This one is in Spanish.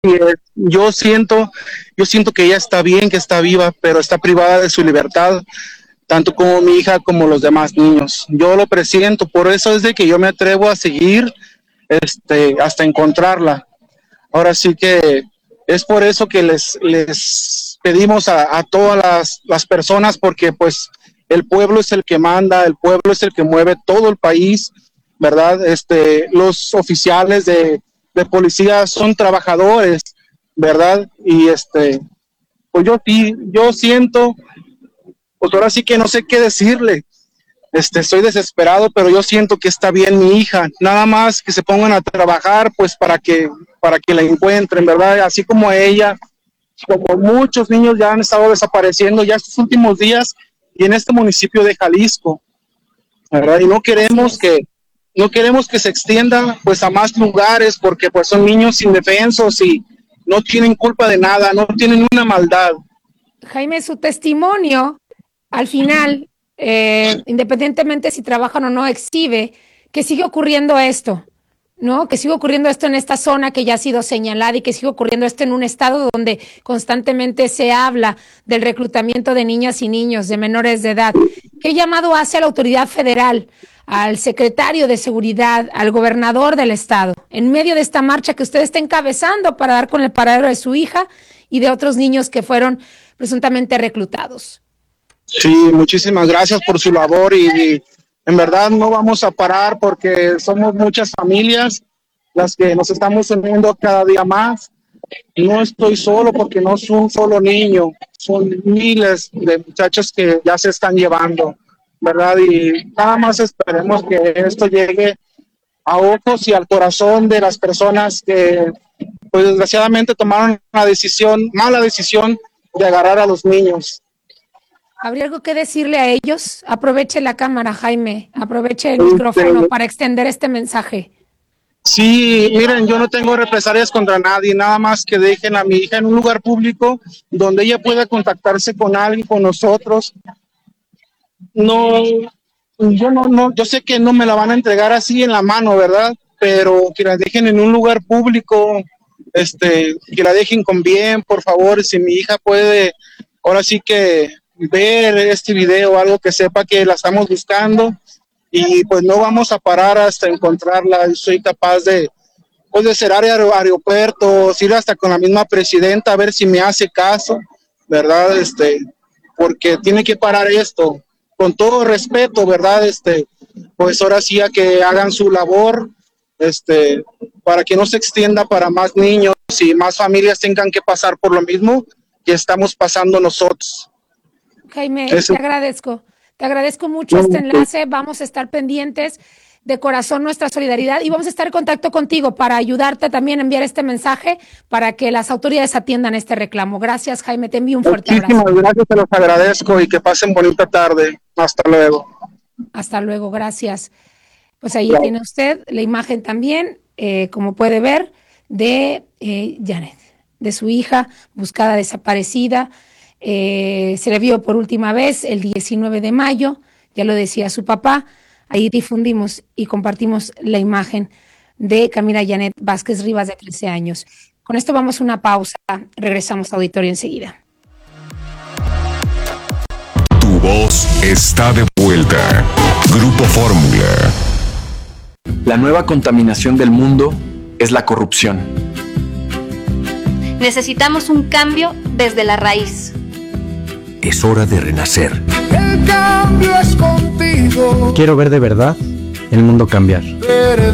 Yo siento que ella está bien, que está viva, pero está privada de su libertad, tanto como mi hija como los demás niños. Yo lo presiento, por eso es de que yo me atrevo a seguir hasta encontrarla. Ahora sí que es por eso que les pedimos a todas las personas, porque pues el pueblo es el que manda, el pueblo es el que mueve todo el país, ¿verdad? Los oficiales de policía son trabajadores, ¿verdad? Y pues yo siento, pues ahora sí que no sé qué decirle. Estoy desesperado, pero yo siento que está bien mi hija. Nada más que se pongan a trabajar, pues para que la encuentren, ¿verdad? Así como ella, como muchos niños ya han estado desapareciendo ya estos últimos días y en este municipio de Jalisco, ¿verdad? Y no queremos que se extienda pues a más lugares porque pues son niños indefensos y no tienen culpa de nada, no tienen una maldad. Jaime, su testimonio al final, independientemente si trabajan o no, exhibe que sigue ocurriendo esto, ¿no? Que sigue ocurriendo esto en esta zona que ya ha sido señalada y que sigue ocurriendo esto en un estado donde constantemente se habla del reclutamiento de niñas y niños, de menores de edad. ¿Qué llamado hace a la autoridad federal, al secretario de Seguridad, al gobernador del estado, en medio de esta marcha que usted está encabezando para dar con el paradero de su hija y de otros niños que fueron presuntamente reclutados? Sí, muchísimas gracias por su labor y en verdad no vamos a parar porque somos muchas familias las que nos estamos uniendo cada día más. No estoy solo porque no es un solo niño, son miles de muchachos que ya se están llevando, ¿verdad? Y nada más esperemos que esto llegue a ojos y al corazón de las personas que pues desgraciadamente tomaron la mala decisión de agarrar a los niños. ¿Habría algo que decirle a ellos? Aproveche la cámara, Jaime, aproveche el micrófono para extender este mensaje. Sí, miren, yo no tengo represalias contra nadie, nada más que dejen a mi hija en un lugar público donde ella pueda contactarse con alguien, con nosotros. No, yo sé que no me la van a entregar así en la mano, ¿verdad? Pero que la dejen en un lugar público, que la dejen con bien, por favor. Si mi hija puede, ahora sí que ver este video, algo que sepa que la estamos buscando y pues no vamos a parar hasta encontrarla. Soy capaz de cerrar aeropuertos, ir hasta con la misma presidenta a ver si me hace caso, ¿verdad? Porque tiene que parar esto, con todo respeto, ¿verdad? Pues ahora sí a que hagan su labor, para que no se extienda para más niños y más familias tengan que pasar por lo mismo que estamos pasando nosotros. Jaime, te agradezco mucho este enlace, vamos a estar pendientes, de corazón nuestra solidaridad y vamos a estar en contacto contigo para ayudarte también a enviar este mensaje para que las autoridades atiendan este reclamo. Gracias, Jaime, te envío un fuerte abrazo. Muchísimas gracias, te los agradezco y que pasen bonita tarde. Hasta luego. Hasta luego, gracias. Pues ahí tiene usted la imagen también, como puede ver, de Janet, de su hija buscada desaparecida. Se le vio por última vez el 19 de mayo, ya lo decía su papá. Ahí difundimos y compartimos la imagen de Camila Janet Vázquez Rivas, de 13 años. Con esto vamos a una pausa, regresamos a auditorio enseguida. Tu voz está de vuelta. Grupo Fórmula. La nueva contaminación del mundo es la corrupción. Necesitamos un cambio desde la raíz. Es hora de renacer. El cambio es contigo. Quiero ver de verdad el mundo cambiar.